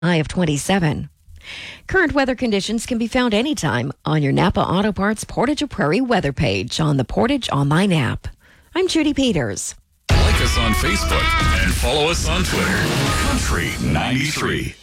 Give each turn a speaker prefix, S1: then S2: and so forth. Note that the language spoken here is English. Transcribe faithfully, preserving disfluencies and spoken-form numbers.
S1: high of twenty-seven. Current weather conditions can be found anytime on your Napa Auto Parts Portage Prairie weather page on the Portage Online app. I'm Judy Peters.
S2: Like us on Facebook and follow us on Twitter. Country ninety-three.